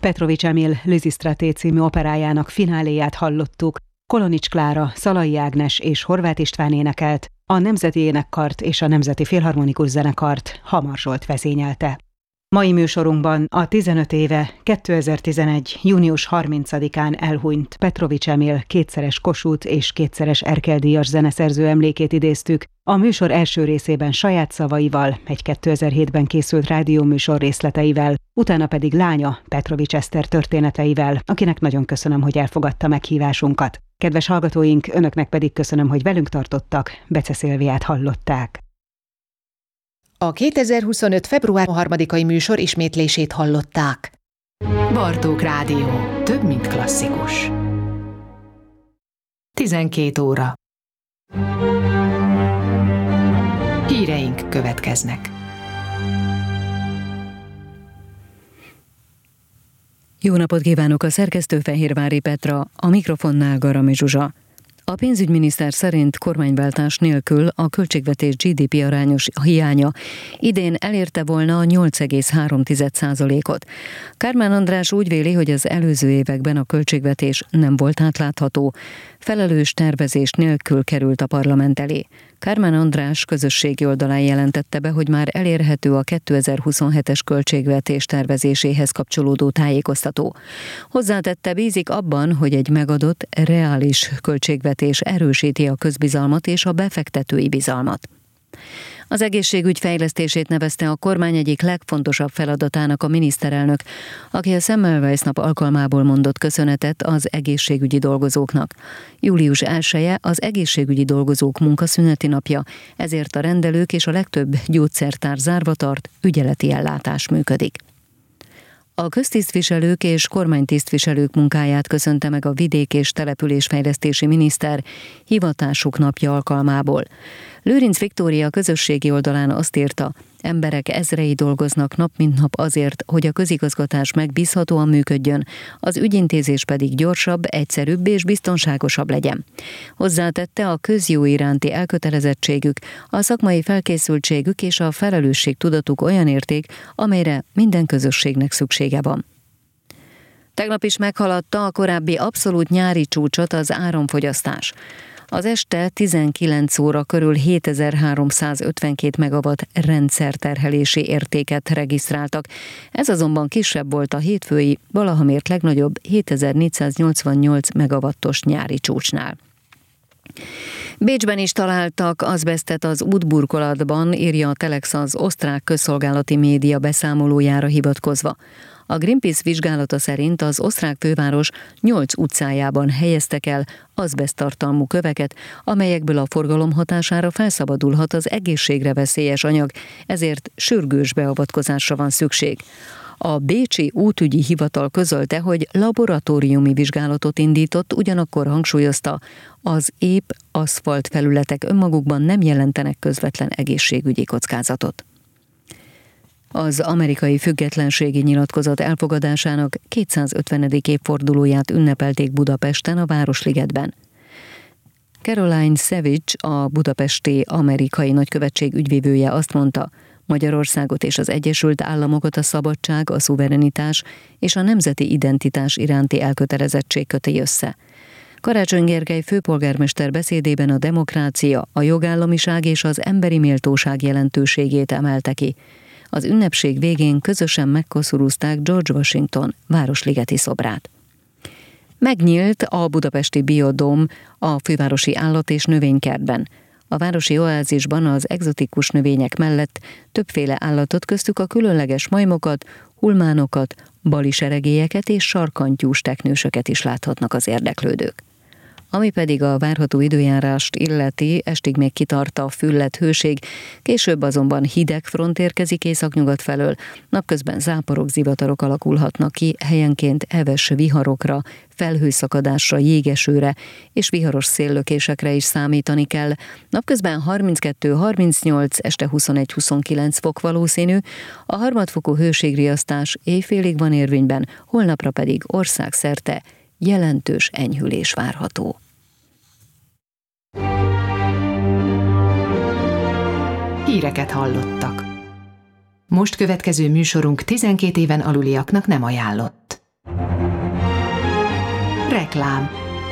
Petrovics Emil Lysistrate című operájának fináléját hallottuk. Kolonics Klára, Szalai Ágnes és Horváth István énekelt, a Nemzeti Énekkart és a Nemzeti Filharmonikus Zenekart Hamar Zsolt vezényelte. Mai műsorunkban a 15 éve 2011. június 30-án elhunyt Petrovics Emil kétszeres Kossuth és kétszeres Erkel-díjas zeneszerző emlékét idéztük, a műsor első részében saját szavaival, egy 2007-ben készült rádióműsor részleteivel, utána pedig lánya Petrovics Eszter történeteivel, akinek nagyon köszönöm, hogy elfogadta meghívásunkat. Kedves hallgatóink, önöknek pedig köszönöm, hogy velünk tartottak, Bece Szilviát hallották. A 2025. február 3-ai műsor ismétlését hallották. Bartók Rádió. Több, mint klasszikus. 12 óra. Híreink következnek. Jó napot kívánok, a szerkesztő Fehérvári Petra, a mikrofonnál Garami Zsuzsa. A pénzügyminiszter szerint kormányváltás nélkül a költségvetés GDP arányos hiánya idén elérte volna a 8,3%-ot. Kármán András úgy véli, hogy az előző években a költségvetés nem volt átlátható, felelős tervezés nélkül került a parlament elé. Kármán András közösségi oldalán jelentette be, hogy már elérhető a 2027-es költségvetés tervezéséhez kapcsolódó tájékoztató. Hozzátette, bízik abban, hogy egy megadott, reális költségvetés erősíti a közbizalmat és a befektetői bizalmat. Az egészségügy fejlesztését nevezte a kormány egyik legfontosabb feladatának a miniszterelnök, aki a Semmelweis nap alkalmából mondott köszönetet az egészségügyi dolgozóknak. Július 1-e az egészségügyi dolgozók munkaszüneti napja, ezért a rendelők és a legtöbb gyógyszertár zárva tart, ügyeleti ellátás működik. A köztisztviselők és kormánytisztviselők munkáját köszönte meg a vidék- és településfejlesztési miniszter hivatásuk napja alkalmából. Lőrinc Viktória közösségi oldalán azt írta, emberek ezrei dolgoznak nap mint nap azért, hogy a közigazgatás megbízhatóan működjön, az ügyintézés pedig gyorsabb, egyszerűbb és biztonságosabb legyen. Hozzátette, a közjó iránti elkötelezettségük, a szakmai felkészültségük és a felelősségtudatuk olyan érték, amelyre minden közösségnek szüksége van. Tegnap is meghaladta a korábbi abszolút nyári csúcsot az áramfogyasztás. Az este 19 óra körül 7352 megawatt rendszerterhelési értéket regisztráltak. Ez azonban kisebb volt a hétfői, valaha mért legnagyobb 7488 megawattos nyári csúcsnál. Bécsben is találtak azbesztet az útburkolatban, írja a Telex az osztrák közszolgálati média beszámolójára hivatkozva. A Greenpeace vizsgálata szerint az osztrák főváros 8 utcájában helyeztek el azbeszttartalmú köveket, amelyekből a forgalom hatására felszabadulhat az egészségre veszélyes anyag, ezért sürgős beavatkozásra van szükség. A bécsi útügyi hivatal közölte, hogy laboratóriumi vizsgálatot indított, ugyanakkor hangsúlyozta, az épp aszfalt felületek önmagukban nem jelentenek közvetlen egészségügyi kockázatot. Az amerikai függetlenségi nyilatkozat elfogadásának 250. évfordulóját ünnepelték Budapesten, a Városligetben. Caroline Savage, a budapesti amerikai nagykövetség ügyvivője azt mondta, Magyarországot és az Egyesült Államokat a szabadság, a szuverenitás és a nemzeti identitás iránti elkötelezettség köti össze. Karácsony Gergely főpolgármester beszédében a demokrácia, a jogállamiság és az emberi méltóság jelentőségét emelte ki. Az ünnepség végén közösen megkoszorúzták George Washington városligeti szobrát. Megnyílt a budapesti Biodóm a fővárosi állat- és növénykertben. A városi oázisban az egzotikus növények mellett többféle állatot, köztük a különleges majmokat, hulmánokat, baliseregélyeket és sarkantyús teknősöket is láthatnak az érdeklődők. Ami pedig a várható időjárást illeti, estig még kitart a fülledt hőség, később azonban hideg front érkezik északnyugat felől, napközben záporok, zivatarok alakulhatnak ki, helyenként heves viharokra, felhőszakadásra, jégesőre és viharos széllökésekre is számítani kell. Napközben 32-38, este 21-29 fok valószínű, a harmadfokú hőségriasztás éjfélig van érvényben, holnapra pedig országszerte jelentős enyhülés várható. Híreket hallottak. Most következő műsorunk 12 éven aluliaknak nem ajánlott. Reklám.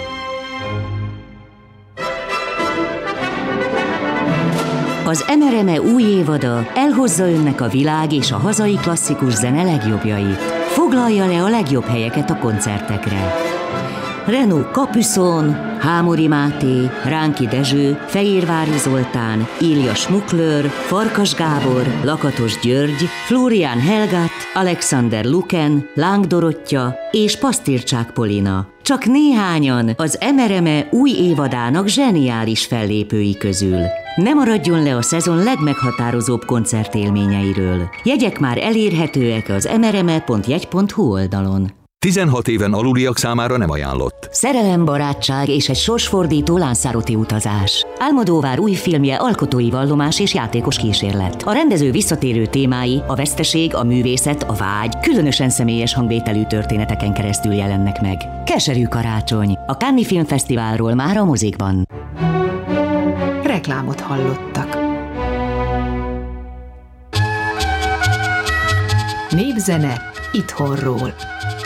Az MRME új évada elhozza önnek a világ és a hazai klasszikus zene legjobbjait. Foglalja le a legjobb helyeket a koncertekre. Renaud Capuçon, Hámori Máté, Ránki Dezső, Fehérvári Zoltán, Ilja Smuklőr, Farkas Gábor, Lakatos György, Florian Helgat, Alexander Luken, Láng Dorottya és Pasztircsák Polina. Csak néhányan az MRME új évadának zseniális fellépői közül. Ne maradjon le a szezon legmeghatározóbb koncertélményeiről. Jegyek már elérhetőek az mrme.jegy.hu oldalon. 16 éven aluliak számára nem ajánlott. Szerelem, barátság és egy sorsfordító Lanzarote utazás. Almodóvár új filmje alkotói vallomás és játékos kísérlet. A rendező visszatérő témái, a veszteség, a művészet, a vágy, különösen személyes hangvételű történeteken keresztül jelennek meg. Keserű karácsony. A Cannes Filmfesztiválról már a mozikban. Reklámot hallottak. Népzene itthonról.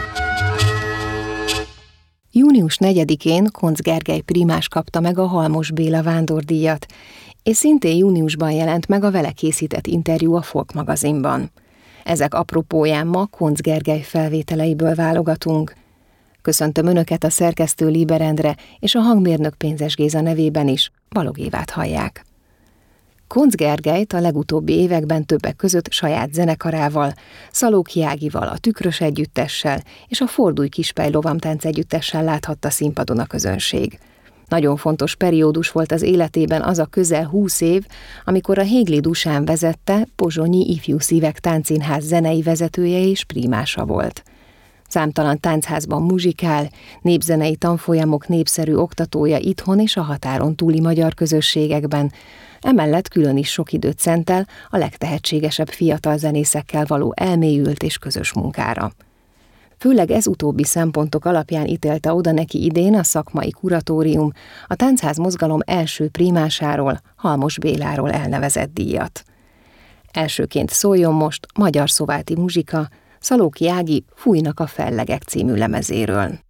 Június 4-én Koncz Gergely primás kapta meg a Halmos Béla vándordíjat, és szintén júniusban jelent meg a vele készített interjú a Folk magazinban. Ezek apropóján ma Koncz Gergely felvételeiből válogatunk. Köszöntöm Önöket, a szerkesztő Líber Endre és a hangmérnök Pénzes Géza nevében is, Balogh Évát hallják. Koncz Gergelyt a legutóbbi években többek között saját zenekarával, Szalóki Ágival, a Tükrös együttessel és a Fordulj Kispely lovamtánc együttessel láthatta színpadon a közönség. Nagyon fontos periódus volt az életében az a közel 20 év, amikor a Hégli Dusán vezette, Pozsonyi Ifjú Szívek Táncszínház zenei vezetője és primása volt. Számtalan táncházban muzsikál, népzenei tanfolyamok népszerű oktatója itthon és a határon túli magyar közösségekben, emellett külön is sok időt szentel a legtehetségesebb fiatal zenészekkel való elmélyült és közös munkára. Főleg ez utóbbi szempontok alapján ítélte oda neki idén a szakmai kuratórium a táncház mozgalom első primásáról, Halmos Béláról elnevezett díjat. Elsőként szóljon most magyar szováti muzsika, Szalóki Ági Fújnak a fellegek című lemezéről.